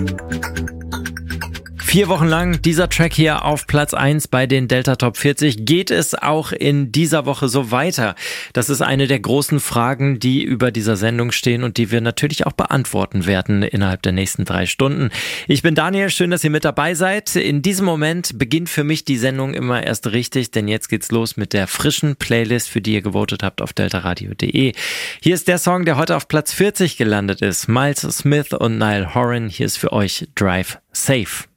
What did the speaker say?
4 Wochen lang dieser Track hier auf Platz 1 bei den Delta Top 40. Geht es auch in dieser Woche so weiter? Das ist eine der großen Fragen, die über dieser Sendung stehen und die wir natürlich auch beantworten werden innerhalb der nächsten 3 Stunden. Ich bin Daniel, schön, dass ihr mit dabei seid. In diesem Moment beginnt für mich die Sendung immer erst richtig, denn jetzt geht's los mit der frischen Playlist, für die ihr gewotet habt auf deltaradio.de. Hier ist der Song, der heute auf Platz 40 gelandet ist. Miles Smith und Niall Horan. Hier ist für euch Drive Safe.